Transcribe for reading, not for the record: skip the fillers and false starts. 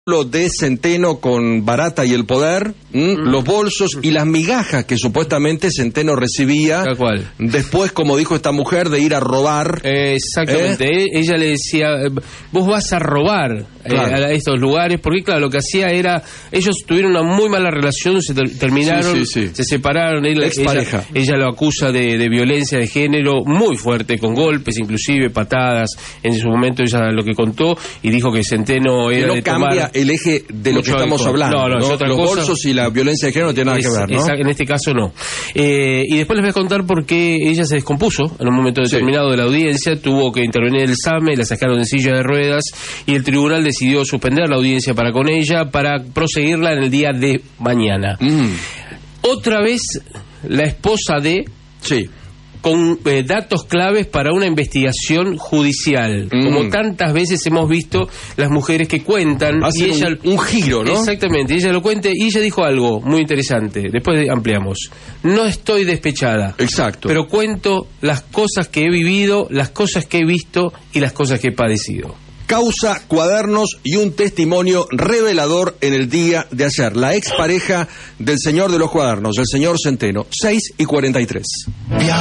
de Centeno con Barata y el poder, los bolsos y las migajas que supuestamente Centeno recibía. Tal cual. Después, como dijo esta mujer, de ir a robar. Exactamente. Ella le decía, vos vas a robar claro. a estos lugares, porque claro, lo que hacía era, ellos tuvieron una muy mala relación, se terminaron, se separaron. Ella lo acusa de violencia de género muy fuerte, con golpes, inclusive patadas. En su momento ella lo que contó y dijo que Centeno era que no de cambia tomar el eje de lo que estamos hablando. No, es otra los cosa. Bolsos y la violencia de género no tienen nada que ver, ¿no? En este caso no. Y después les voy a contar por qué ella se descompuso en un momento determinado de la audiencia, tuvo que intervenir el SAME, la sacaron de silla de ruedas y el tribunal decidió suspender la audiencia para con ella para proseguirla en el día de mañana. Otra vez la esposa de... con datos claves para una investigación judicial. Como tantas veces hemos visto las mujeres que cuentan. Hace y ella, un giro, ¿no? Exactamente, ella lo cuenta y ella dijo algo muy interesante. Después ampliamos. No estoy despechada. Exacto. Pero cuento las cosas que he vivido, las cosas que he visto y las cosas que he padecido. Causa, cuadernos y un testimonio revelador en el día de ayer. La expareja del señor de los cuadernos, el señor Centeno, 6:43.